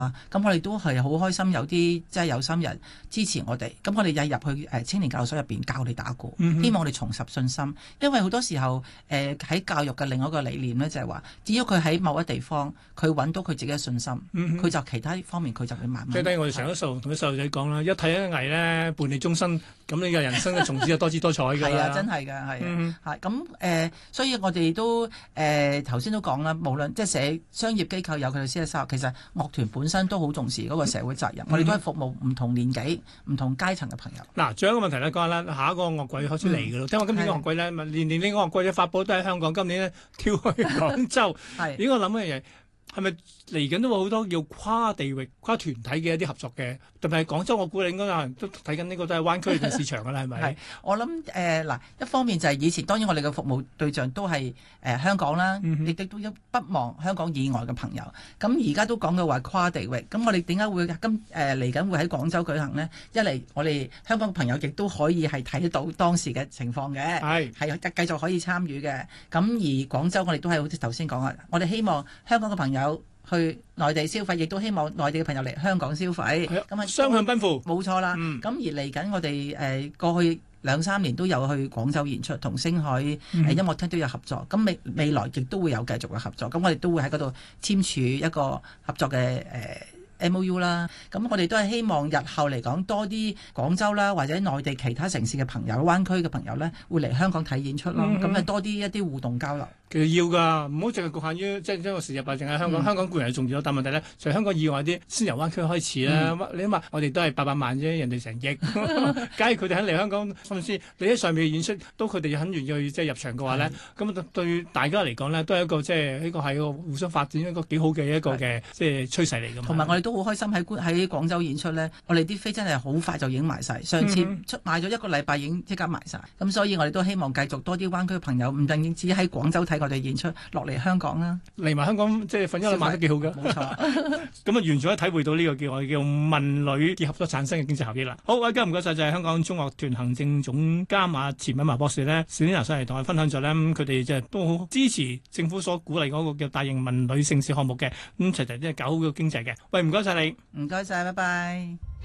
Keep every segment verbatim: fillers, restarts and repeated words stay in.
啊，咁我哋都係好開心，有啲即係有心人支持我哋。咁我哋日日去誒青年教育所入邊教我哋打鼓， 嗯、 希望我哋重拾信心。因為好多時候誒喺、呃、教育嘅另外一個理念咧，就係、是、話，只要佢喺某一地方，佢揾到佢自己嘅信心，佢、嗯、就其他方面佢就會慢慢。 即係等於我哋成日都同啲細路仔講啦，一睇一藝咧，伴你終身。咁你嘅人生嘅從此就多姿多彩㗎啦。係啊， 真係㗎，係啊，咁誒、呃，所以我哋都誒頭先都講啦，無論即係社商業機構有佢哋 C S R， 其實樂團本身都好重視嗰個社會責任。嗯、我哋都係服務唔同年紀、唔、嗯、同階層嘅朋友。嗱， 仲有一個問題咧，講下啦，下一個樂季開始嚟㗎咯。聽話今年嘅樂季咧，年年呢個樂季嘅發佈都喺香港，今年咧跳去廣州。係，應該諗一樣嘢。係咪嚟緊都會好多叫跨地域、跨團體嘅一啲合作嘅？特別係廣州，我估你應該有人都睇緊呢個都係灣區嘅市場㗎啦，係咪？係，我諗誒嗱，一方面就係以前當然我哋嘅服務對象都係誒、呃、香港啦，亦、嗯、都不忘香港以外嘅朋友。咁而家都講到話跨地域，咁我哋點解會今誒嚟緊會喺廣州舉行呢？一嚟我哋香港嘅朋友亦都可以係睇得到當時嘅情況嘅，係係繼續可以參與嘅。咁而廣州我哋都係好似頭先講啊，我哋希望香港嘅朋友有去內地消費，亦都希望內地嘅朋友嚟香港消費，咁啊雙向奔赴， 冇錯啦。咁、嗯、而嚟緊我哋誒、呃、過去兩三年都有去廣州演出，同星海誒、嗯呃、音樂廳都有合作。咁未未來亦都會有繼續嘅合作。咁我哋都會喺嗰度簽署一個合作嘅誒、呃、M O U 啦。咁我哋都係希望日後嚟講多啲廣州啦，或者內地其他城市嘅朋友、灣區嘅朋友咧，會嚟香港睇演出咯。咁、嗯、啊多啲一啲互動交流。 其實要㗎，唔好淨係局限於即係將個時日吧，淨係香港。嗯、香港固然係重要，但問題咧，就係香港以外啲先由灣區開始啦。嗯、你諗下，我哋都係八百萬啫，人哋成億。假如佢哋肯嚟香港，甚至你喺上面演出，都佢哋肯願意去即係入場嘅話咧，咁對大家嚟講咧，都係一個即係呢個係一個互相發展一個幾好嘅一個嘅即係趨勢嚟㗎嘛。同埋我哋都好開心喺喺廣州演出咧，我哋啲飛真係好快就影埋晒。上次出賣咗一個禮拜已經即刻埋晒。咁、嗯、所以我哋都希望繼續多啲灣區嘅朋友，唔淨止喺廣州睇我哋演出，落嚟香港啦，嚟埋香港即係瞓一兩晚都幾好㗎。冇錯，咁啊完全可以體會到呢個叫我哋叫文旅結合所產生嘅經濟效益啦。好，今日唔該晒就係香港中樂團行政總監啊錢敏華博士咧，史天娜上嚟同我分享咗咧，佢哋即係都好支持政府所鼓勵嗰個叫大型文旅盛事項目嘅，咁齊齊即係搞好個經濟嘅。喂，唔該晒你，唔該晒，拜拜。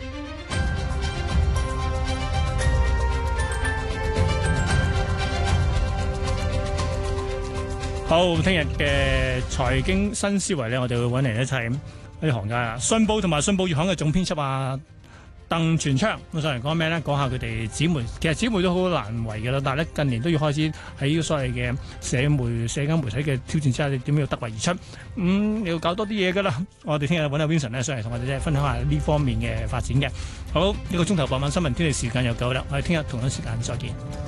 好，聽日嘅財經新思維咧，我哋會揾嚟一齊啲行家啊，信報同埋信報月刊嘅總編輯啊鄧全昌，我上嚟講咩咧？講下佢哋紙媒，其實紙媒都好難為㗎啦，但係咧近年都要開始喺呢個所謂嘅社媒、社交媒體嘅挑戰之下，你點樣要突圍而出？咁、嗯、你要搞多啲嘢㗎啦。我哋聽日揾阿 Vincent 咧上嚟同我哋咧分享下呢方面嘅發展嘅。好，呢、這個鐘頭傍晚新聞天地時間又夠啦，我哋聽日同樣時間再見。